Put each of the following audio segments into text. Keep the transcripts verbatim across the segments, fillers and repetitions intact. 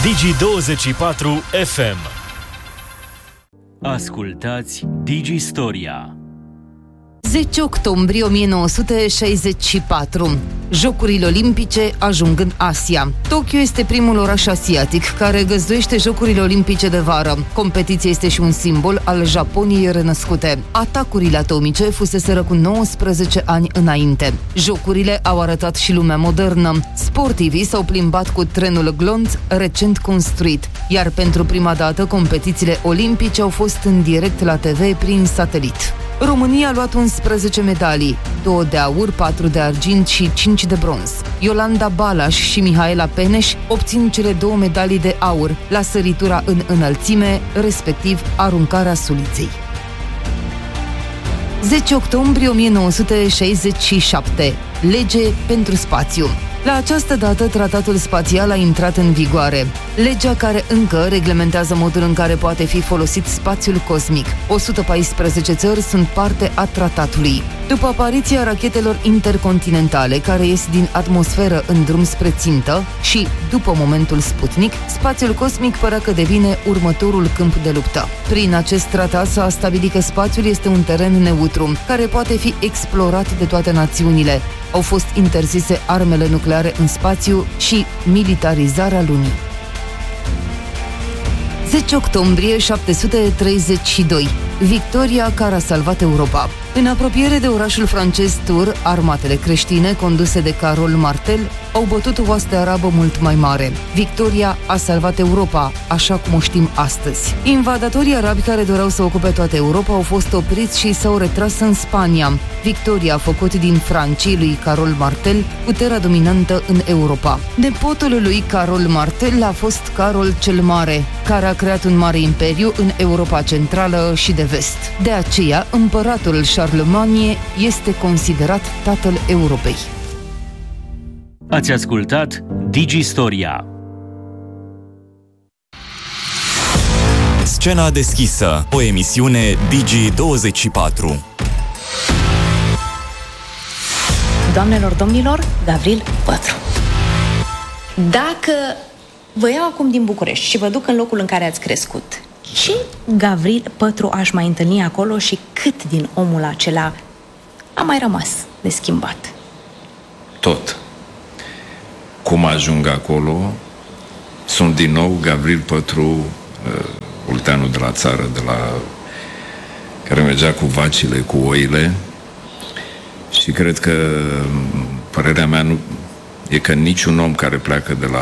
Digi douăzeci și patru F M. Ascultați Digi Storia. zece octombrie o mie nouă sute șaizeci și patru. Jocurile Olimpice ajung în Asia. Tokyo este primul oraș asiatic care găzduiește Jocurile Olimpice de vară. Competiția este și un simbol al Japoniei renăscute. Atacurile atomice fuseseră cu nouăsprezece ani înainte. Jocurile au arătat și lumea modernă. Sportivii s-au plimbat cu trenul glonț recent construit, iar pentru prima dată competițiile olimpice au fost în direct la T V prin satelit. România a luat unsprezece medalii, două de aur, patru de argint și cinci de bronz. Iolanda Balaș și Mihaela Peneș obțin cele două medalii de aur la săritura în înălțime, respectiv aruncarea suliței. zece octombrie o mie nouă sute șaizeci și șapte. Lege pentru spațiu. La această dată, tratatul spațial a intrat în vigoare. Legea care încă reglementează modul în care poate fi folosit spațiul cosmic. o sută paisprezece țări sunt parte a tratatului. După apariția rachetelor intercontinentale care ies din atmosferă în drum spre țintă și după momentul Sputnik, spațiul cosmic părea că devine următorul câmp de luptă. Prin acest tratat s-a stabilit că spațiul este un teren neutru, care poate fi explorat de toate națiunile. Au fost interzise armele nucleare în spațiu și militarizarea lunii. zece octombrie șapte sute treizeci și doi. Victoria care a salvat Europa. În apropiere de orașul francez Tours, armatele creștine, conduse de Carol Martel, au bătut o oaste arabă mult mai mare. Victoria a salvat Europa, așa cum o știm astăzi. Invadatorii arabi care doreau să ocupe toată Europa au fost opriți și s-au retras în Spania. Victoria a făcut din francii lui Carol Martel puterea dominantă în Europa. Nepotul lui Carol Martel a fost Carol cel Mare, care a creat un mare imperiu în Europa Centrală și de Vest. De aceea, împăratul Charlemagne este considerat tatăl Europei. Ați ascultat Digi Storia. Scena deschisă, o emisiune Digi douăzeci și patru. Doamnelor, domnilor, Gavril Pătru. Dacă vă iau acum din București și vă duc în locul în care ați crescut, ce Gavril Pătru aș mai întâlni acolo și cât din omul acela a mai rămas neschimbat? Tot. Cum ajung acolo, sunt din nou Gavril Pătru, uh, olteanul de la țară, de la care mergea cu vacile, cu oile. Și cred că părerea mea nu, e că niciun om care pleacă de la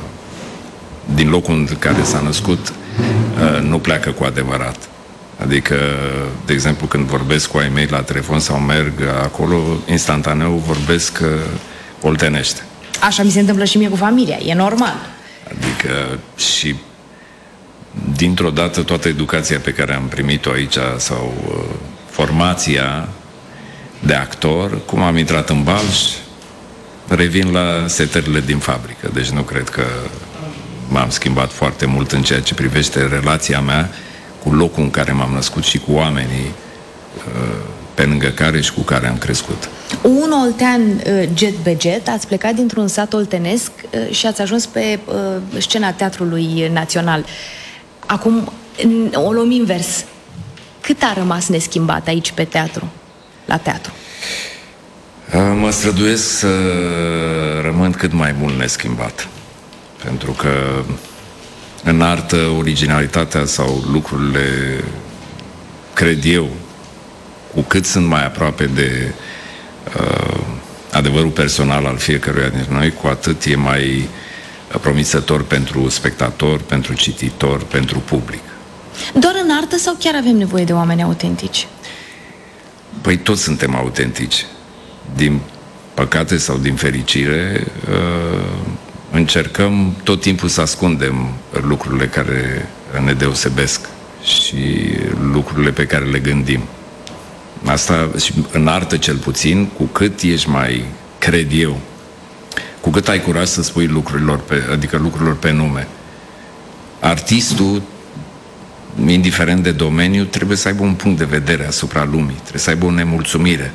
din locul în care s-a născut nu pleacă cu adevărat. Adică, de exemplu, când vorbesc cu ai mei la telefon sau merg acolo, instantaneu vorbesc oltenește. Așa mi se întâmplă și mie cu familia, e normal. Adică și dintr-o dată toată educația pe care am primit-o aici sau formația de actor, cum am intrat în Balș, revin la setările din fabrică. Deci nu cred că m-am schimbat foarte mult în ceea ce privește relația mea cu locul în care m-am născut și cu oamenii pe lângă care și cu care am crescut. Un oltean jet be jet, ați plecat dintr-un sat oltenesc și ați ajuns pe scena Teatrului Național. Acum o luăm invers. Cât a rămas neschimbat aici pe teatru, la teatru? Mă străduiesc să rămân cât mai mult neschimbat. Pentru că în artă, originalitatea sau lucrurile, cred eu, cu cât sunt mai aproape de uh, adevărul personal al fiecăruia dintre noi, cu atât e mai promițător pentru spectator, pentru cititor, pentru public. Doar în artă sau chiar avem nevoie de oameni autentici? Păi toți suntem autentici. Din păcate sau din fericire, uh, încercăm tot timpul să ascundem lucrurile care ne deosebesc și lucrurile pe care le gândim. Asta, și în artă cel puțin, cu cât ești mai, cred eu, cu cât ai curaj să spui lucrurilor pe, adică lucrurilor pe nume. Artistul, indiferent de domeniu, trebuie să aibă un punct de vedere asupra lumii, trebuie să aibă o nemulțumire.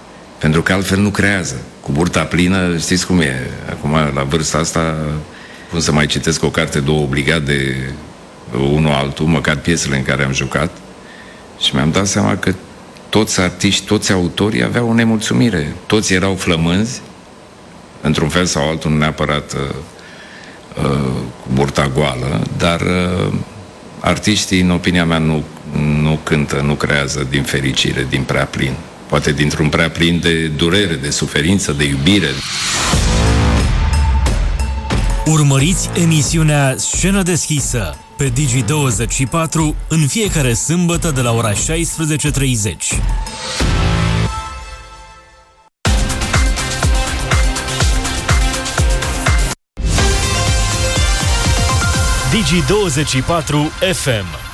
Pentru că altfel nu creează. Cu burta plină, știți cum e, acum la vârsta asta cum să mai citesc o carte, două, obligat de unul altul, măcar piesele în care am jucat, și mi-am dat seama că toți artiști, toți autorii aveau o nemulțumire. Toți erau flămânzi, într-un fel sau altul, nu neapărat uh, uh, cu burta goală, dar uh, artiștii, în opinia mea, nu, nu cântă, nu creează din fericire, din prea plin. Poate dintr-un prea plin de durere, de suferință, de iubire. Urmăriți emisiunea Scenă deschisă pe Digi douăzeci și patru în fiecare sâmbătă de la ora șaisprezece treizeci. Digi douăzeci și patru F M.